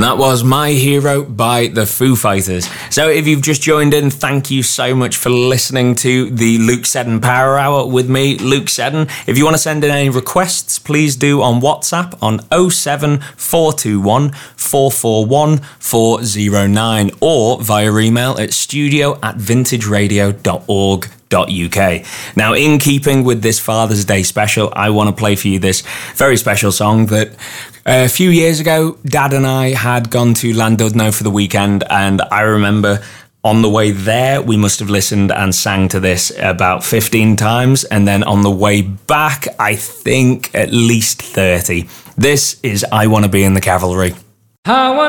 That was My Hero by the Foo Fighters. So if you've just joined in, thank you so much for listening to the Luke Seddon Power Hour with me, Luke Seddon. If you want to send in any requests, please do on WhatsApp on 07421 441 409 or via email at studio@vintageradio.org.uk. Now, in keeping with this Father's Day special, I want to play for you this very special song that a few years ago, Dad and I had gone to Llandudno for the weekend, and I remember on the way there, we must have listened and sang to this about 15 times, and then on the way back, I think at least 30. This is I Want to Be in the Cavalry.